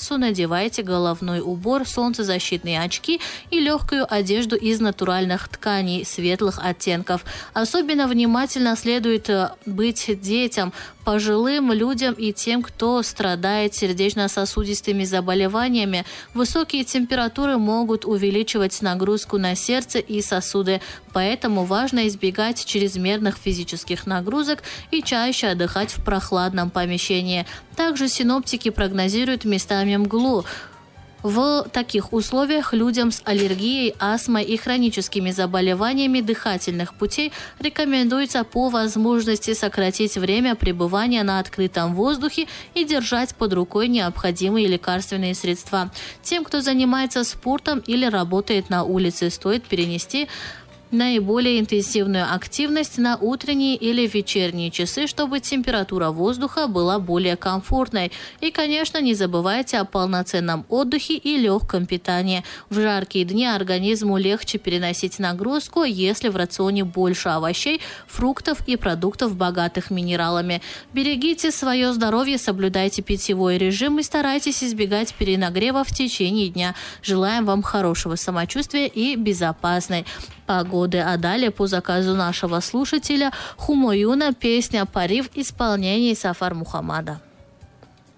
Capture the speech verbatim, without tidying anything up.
улицу, надевайте головной убор, солнцезащитные очки и легкую одежду из натуральных тканей светлых оттенков. Особенно внимательно следует быть детям, пожилым людям и тем, кто страдает сердечно-сосудистыми заболеваниями. Высокие температуры могут увеличивать нагрузку на сердце и сосуды, поэтому важно избегать чрезмерных физических нагрузок и чаще отдыхать в прохладном помещении. Также синоптики прогнозируют местами мглу. В таких условиях людям с аллергией, астмой и хроническими заболеваниями дыхательных путей рекомендуется по возможности сократить время пребывания на открытом воздухе и держать под рукой необходимые лекарственные средства. Тем, кто занимается спортом или работает на улице, стоит перенести наиболее интенсивную активность на утренние или вечерние часы, чтобы температура воздуха была более комфортной. И, конечно, не забывайте о полноценном отдыхе и легком питании. В жаркие дни организму легче переносить нагрузку, если в рационе больше овощей, фруктов и продуктов, богатых минералами. Берегите свое здоровье, соблюдайте питьевой режим и старайтесь избегать перенагрева в течение дня. Желаем вам хорошего самочувствия и безопасной погоды. А далее по заказу нашего слушателя Хумоюна песня «Пари» в исполнении Сафар Мухаммада.